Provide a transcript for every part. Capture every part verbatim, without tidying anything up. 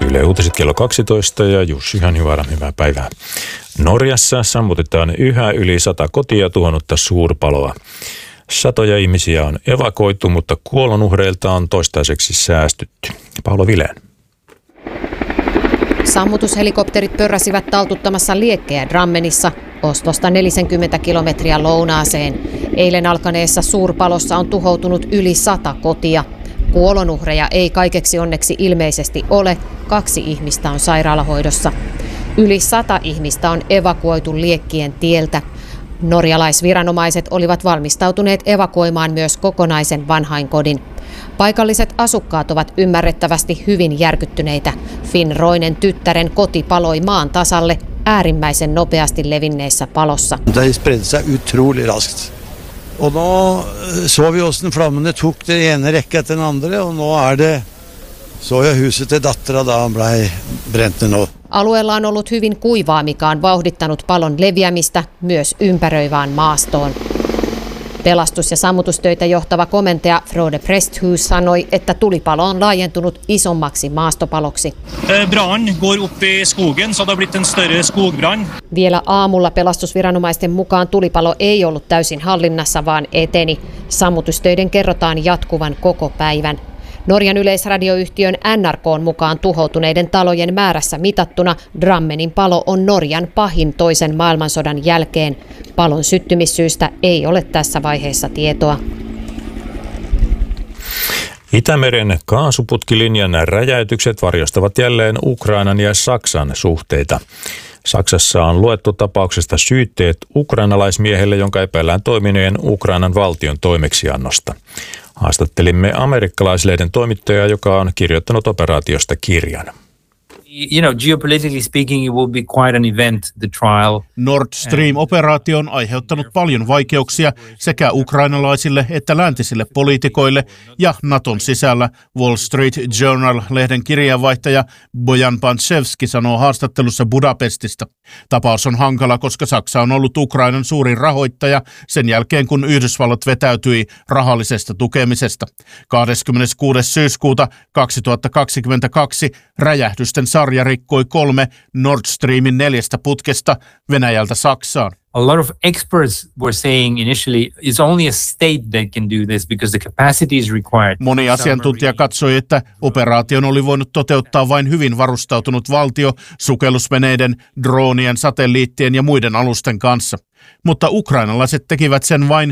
Yle Uutiset kello kaksitoista ja Jussi Hanhivaara, hyvää päivää. Norjassa sammutetaan yhä yli sata kotia tuhonnutta suurpaloa. Satoja ihmisiä on evakuoitu, mutta kuolonuhreilta on toistaiseksi säästytty. Paula Vileen. Sammutushelikopterit pörräsivät taltuttamassa liekkejä Drammenissa, Oslosta neljäkymmentä kilometriä lounaaseen. Eilen alkaneessa suurpalossa on tuhoutunut yli sata kotia. Kuolonuhreja ei kaikeksi onneksi ilmeisesti ole, kaksi ihmistä on sairaalahoidossa. Yli sata ihmistä on evakuoitu liekkien tieltä. Norjalaisviranomaiset olivat valmistautuneet evakuoimaan myös kokonaisen vanhainkodin. Paikalliset asukkaat ovat ymmärrettävästi hyvin järkyttyneitä. Finn Roinen tyttären koti paloi maan tasalle äärimmäisen nopeasti levinneessä palossa. Det spredde sig utrolig raskt. Og nå så vi hvordan flammene tok det ene rekke etter den andre, og nå er det så jo huset til dattera da han blei brent ned nå. Alueella on ollut hyvin kuivaa, mikä on vauhdittanut palon leviämistä myös ympäröivään maastoon. Pelastus- ja sammutustöitä johtava komentaja Frode Presthus sanoi, että tulipalo on laajentunut isommaksi maastopaloksi. Brann går upp i skogen, så det har blivit en större skogbrand. Vielä aamulla pelastusviranomaisten mukaan tulipalo ei ollut täysin hallinnassa, vaan eteni. Sammutustöiden kerrotaan jatkuvan koko päivän. Norjan yleisradioyhtiön N R K:n mukaan tuhoutuneiden talojen määrässä mitattuna Drammenin palo on Norjan pahin toisen maailmansodan jälkeen. Palon syttymissyystä ei ole tässä vaiheessa tietoa. Itämeren kaasuputkilinjan räjäytykset varjostavat jälleen Ukrainan ja Saksan suhteita. Saksassa on luettu tapauksesta syytteet ukrainalaismiehelle, jonka epäillään toimineen Ukrainan valtion toimeksiannosta. Haastattelimme amerikkalaislehden toimittajaa, joka on kirjoittanut operaatiosta kirjan. You know, geopolitically speaking, it will be quite an event, the trial. Nord Stream-operaatio on aiheuttanut paljon vaikeuksia sekä ukrainalaisille että läntisille poliitikoille ja Naton sisällä. Wall Street Journal-lehden kirjeenvaihtaja Bojan Pantsevski sanoo haastattelussa Budapestista. Tapaus on hankala, koska Saksa on ollut Ukrainan suurin rahoittaja sen jälkeen, kun Yhdysvallat vetäytyi rahallisesta tukemisesta. kahdeskymmeneskuudes syyskuuta kaksituhattakaksikymmentäkaksi räjähdysten sarja rikkoi kolme Nord Streamin neljästä putkesta Venäjältä Saksaan. A lot of experts were saying initially it's only a state that can do this because the capacity is required. Moni asiantuntija katsoi, että operaation oli voinut toteuttaa vain hyvin varustautunut valtio sukellusveneiden, droonien, satelliittien ja muiden alusten kanssa. Mutta ukrainalaiset tekivät sen vain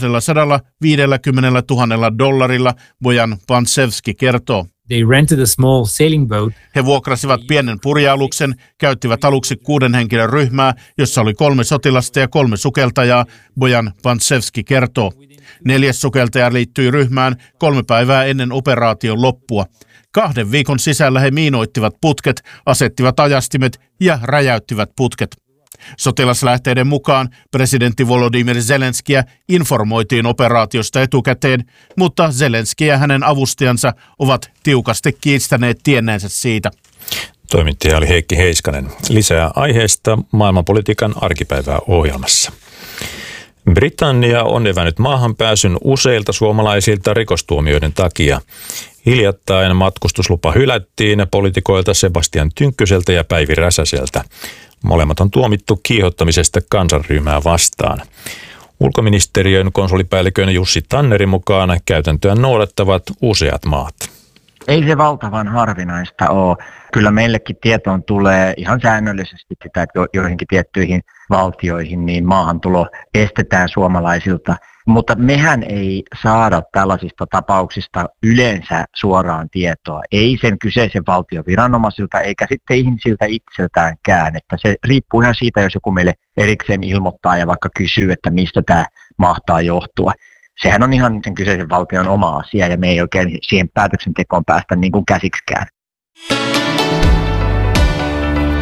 kaksisataaviisikymmentätuhatta dollarilla, Bojan Pantsevski kertoo. They rented a small sailing boat. He vuokrasivat pienen purjealuksen, käyttivät aluksi kuuden henkilön ryhmää, jossa oli kolme sotilasta ja kolme sukeltajaa, Bojan Pantsevski kertoo. Neljäs sukeltaja liittyi ryhmään kolme päivää ennen operaation loppua. Kahden viikon sisällä he miinoittivat putket, asettivat ajastimet ja räjäyttivät putket. Sotilaslähteiden mukaan presidentti Volodymyr Zelenskiä informoitiin operaatiosta etukäteen, mutta Zelenski ja hänen avustajansa ovat tiukasti kiistäneet tienneensä siitä. Toimittaja oli Heikki Heiskanen. Lisää aiheesta maailmanpolitiikan arkipäivää ohjelmassa. Britannia on evännyt maahanpääsyn useilta suomalaisilta rikostuomioiden takia. Hiljattain matkustuslupa hylättiin poliitikoilta Sebastian Tynkkyseltä ja Päivi Räsäseltä. Molemmat on tuomittu kiihottamisesta kansanryhmää vastaan. Ulkoministeriön konsulipäällikön Jussi Tannerin mukaan käytäntöä noudattavat useat maat. Ei se valtavan harvinaista ole. Kyllä meillekin tietoon tulee ihan säännöllisesti sitä, että joihinkin tiettyihin valtioihin niin maahantulo estetään suomalaisilta. Mutta mehän ei saada tällaisista tapauksista yleensä suoraan tietoa. Ei sen kyseisen valtion viranomaisilta eikä sitten ihmisiltä itseltäänkään. Että se riippuu ihan siitä, jos joku meille erikseen ilmoittaa ja vaikka kysyy, että mistä tämä mahtaa johtua. Sehän on ihan sen kyseisen valtion oma asia ja me ei oikein siihen päätöksentekoon päästä niin kuin käsiksikään.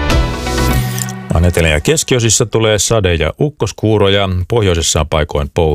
Maan etelä- ja keskiosissa tulee sade- ja ukkoskuuroja, pohjoisessa on paikoin pouta.